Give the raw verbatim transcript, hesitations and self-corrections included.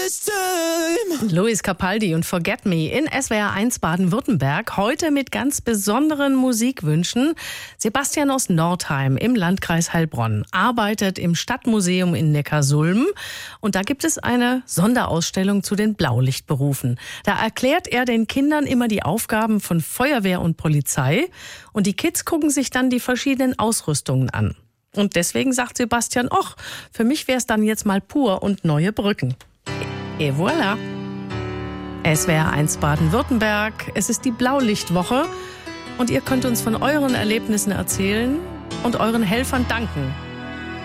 this time. Luis Capaldi und Forget Me in S W R eins Baden-Württemberg. Heute mit ganz besonderen Musikwünschen. Sebastian aus Nordheim im Landkreis Heilbronn arbeitet im Stadtmuseum in Neckarsulm. Und da gibt es eine Sonderausstellung zu den Blaulichtberufen. Da erklärt er den Kindern immer die Aufgaben von Feuerwehr und Polizei. Und die Kids gucken sich dann die verschiedenen Ausrüstungen an. Und deswegen sagt Sebastian, och, für mich wäre es dann jetzt mal pur und neue Brücken. Et voilà. S W R eins Baden-Württemberg, es ist die Blaulichtwoche und ihr könnt uns von euren Erlebnissen erzählen und euren Helfern danken.